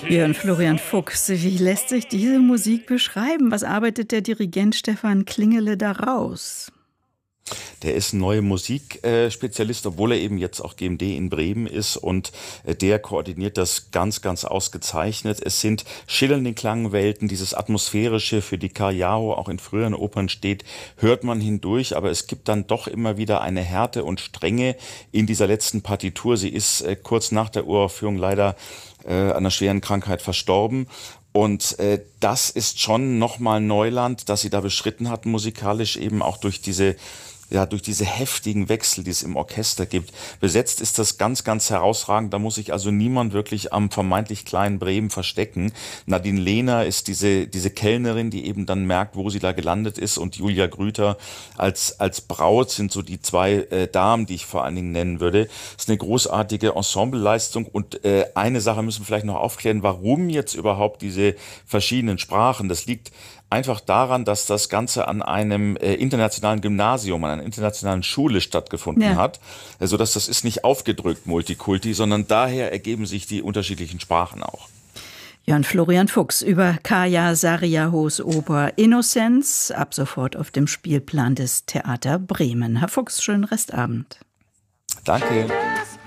Jörn Florian Fuchs, wie lässt sich diese Musik beschreiben? Was arbeitet der Dirigent Stefan Klingele daraus? Der ist ein neuer Musikspezialist, obwohl er eben jetzt auch GMD in Bremen ist, und der koordiniert das ganz, ganz ausgezeichnet. Es sind schillernde Klangwelten, dieses Atmosphärische, für die Callao auch in früheren Opern steht, hört man hindurch, aber es gibt dann doch immer wieder eine Härte und Strenge in dieser letzten Partitur. Sie ist kurz nach der Uraufführung leider an einer schweren Krankheit verstorben. Und das ist schon nochmal Neuland, das sie da beschritten hat, musikalisch eben auch durch diese heftigen Wechsel, die es im Orchester gibt. Besetzt ist das ganz, ganz herausragend. Da muss sich also niemand wirklich am vermeintlich kleinen Bremen verstecken. Nadine Lehner ist diese Kellnerin, die eben dann merkt, wo sie da gelandet ist. Und Julia Grüter als Braut sind so die zwei Damen, die ich vor allen Dingen nennen würde. Das ist eine großartige Ensembleleistung. Und eine Sache müssen wir vielleicht noch aufklären, warum jetzt überhaupt diese verschiedenen Sprachen. Das liegt einfach daran, dass das Ganze an einem internationalen Gymnasium, an einer internationalen Schule stattgefunden hat. Also das ist nicht aufgedrückt Multikulti, sondern daher ergeben sich die unterschiedlichen Sprachen auch. Jörn Florian Fuchs über Kaya Sarriahos Oper Innocenz, ab sofort auf dem Spielplan des Theater Bremen. Herr Fuchs, schönen Restabend. Danke.